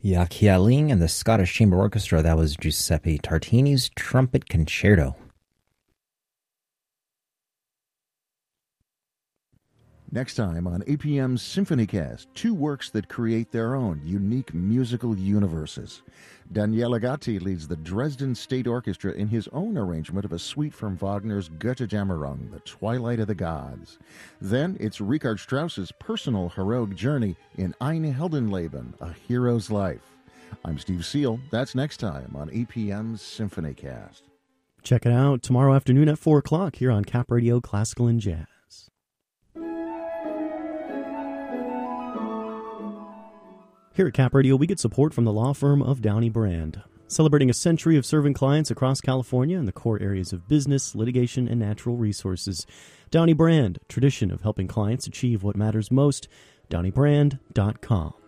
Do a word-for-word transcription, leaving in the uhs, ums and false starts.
Jaak Ling and the Scottish Chamber Orchestra. That was Giuseppe Tartini's Trumpet Concerto. Next time on A P M's SymphonyCast, two works that create their own unique musical universes. Daniele Gatti leads the Dresden State Orchestra in his own arrangement of a suite from Wagner's Götterdämmerung, The Twilight of the Gods. Then it's Richard Strauss's personal heroic journey in Ein Heldenleben, A Hero's Life. I'm Steve Seal. That's next time on A P M's SymphonyCast. Check it out tomorrow afternoon at four o'clock here on Cap Radio Classical and Jazz. Here at Cap Radio, we get support from the law firm of Downey Brand. Celebrating a century of serving clients across California in the core areas of business, litigation, and natural resources. Downey Brand, tradition of helping clients achieve what matters most. Downey Brand dot com.